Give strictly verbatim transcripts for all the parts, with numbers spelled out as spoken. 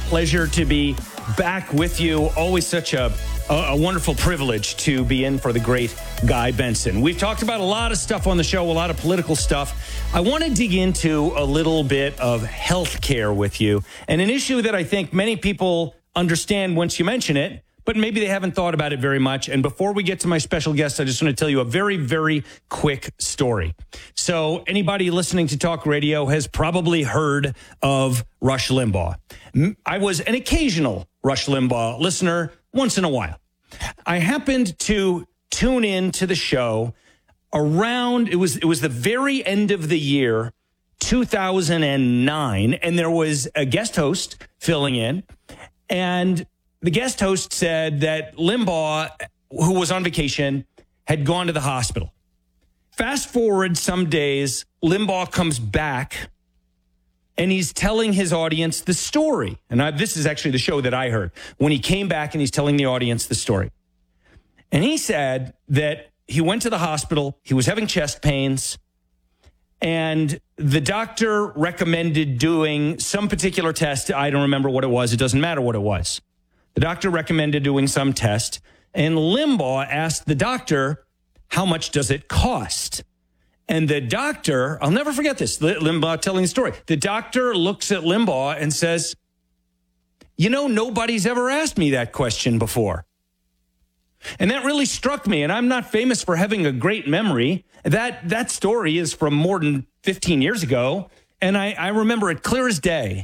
pleasure to be back with you. Always such a, a, a wonderful privilege to be in for the great Guy Benson. We've talked about a lot of stuff on the show, a lot of political stuff. I want to dig into a little bit of healthcare with you, and an issue that I think many people understand once you mention it, but maybe they haven't thought about it very much. And before we get to my special guest, I just want to tell you a very, very quick story. So anybody listening to talk radio has probably heard of Rush Limbaugh. I was an occasional Rush Limbaugh listener once in a while. I happened to tune in to the show around, it was, it was the very end of the year, two thousand nine, and there was a guest host filling in, and the guest host said that Limbaugh, who was on vacation, had gone to the hospital. Fast forward some days, Limbaugh comes back, and he's telling his audience the story. And I, this is actually the show that I heard, when he came back and he's telling the audience the story. And he said that he went to the hospital, he was having chest pains, and the doctor recommended doing some particular test. I don't remember what it was. It doesn't matter what it was. The doctor recommended doing some test, and Limbaugh asked the doctor, how much does it cost? And the doctor, I'll never forget this, Limbaugh telling the story. The doctor looks at Limbaugh and says, you know, nobody's ever asked me that question before. And that really struck me, and I'm not famous for having a great memory. That that story is from more than fifteen years ago, and I, I remember it clear as day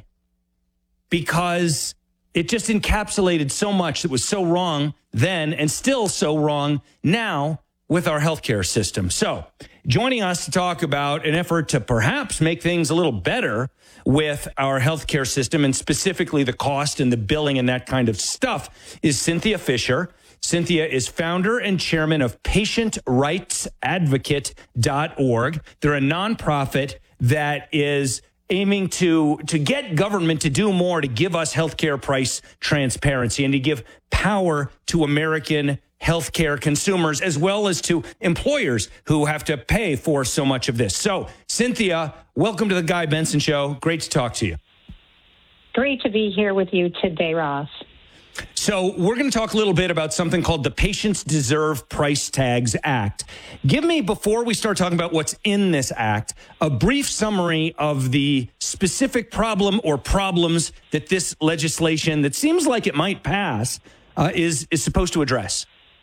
because it just encapsulated so much that was so wrong then and still so wrong now with our healthcare system. So joining us to talk about an effort to perhaps make things a little better with our healthcare system, and specifically the cost and the billing and that kind of stuff, is Cynthia Fisher. Cynthia is founder and chairman of patient rights advocate dot org. They're a nonprofit that is aiming to, to get government to do more to give us healthcare price transparency and to give power to American healthcare consumers as well as to employers who have to pay for so much of this. So, Cynthia, welcome to the Guy Benson Show. Great to talk to you. Great to be here with you today, Ross. So we're going to talk a little bit about something called the Patients Deserve Price Tags Act. Give me, before we start talking about what's in this act, a brief summary of the specific problem or problems that this legislation that seems like it might pass uh, is, is supposed to address.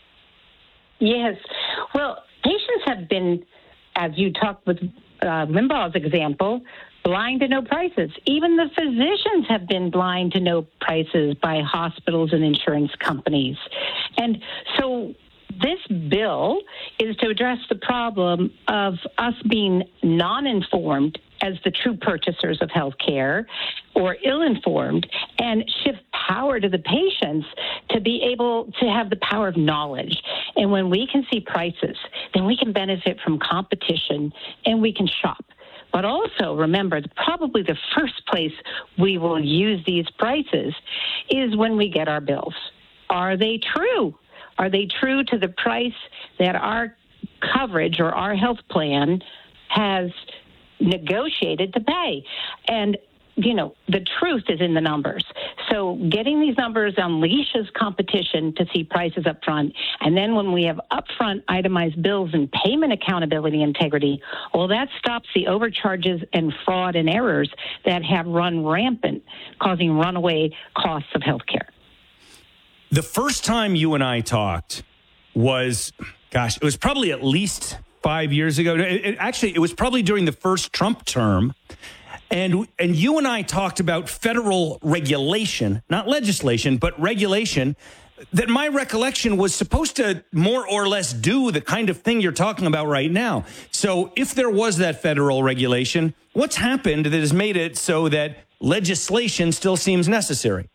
Yes. Well, patients have been, as you talked with uh, Limbaugh's example, blind to know prices. Even the physicians have been blind to know prices by hospitals and insurance companies. And so this bill is to address the problem of us being non-informed as the true purchasers of health care, or ill-informed, and shift power to the patients to be able to have the power of knowledge. And when we can see prices, then we can benefit from competition and we can shop. But also, remember, probably the first place we will use these prices is when we get our bills. Are they true? Are they true to the price that our coverage or our health plan has negotiated to pay? And, you know, the truth is in the numbers. So getting these numbers unleashes competition to see prices up front. And then when we have upfront itemized bills and payment accountability integrity, well, that stops the overcharges and fraud and errors that have run rampant, causing runaway costs of healthcare. The first time you and I talked was, gosh, it was probably at least five years ago. It, it, actually, it was probably during the first Trump term. And and you and I talked about federal regulation, not legislation, but regulation, that my recollection was supposed to more or less do the kind of thing you're talking about right now. So if there was that federal regulation, what's happened that has made it so that legislation still seems necessary?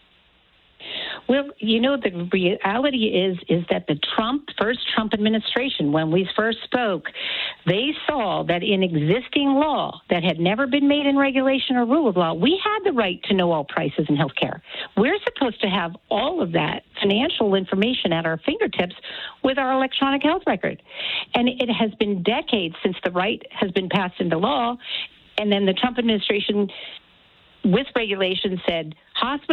Well, you know, the reality is is that the Trump, first Trump administration, when we first spoke, they saw that in existing law that had never been made in regulation or rule of law, we had the right to know all prices in healthcare. We're supposed to have all of that financial information at our fingertips with our electronic health record. And it has been decades since the right has been passed into law. And then the Trump administration, with regulation, said hospitals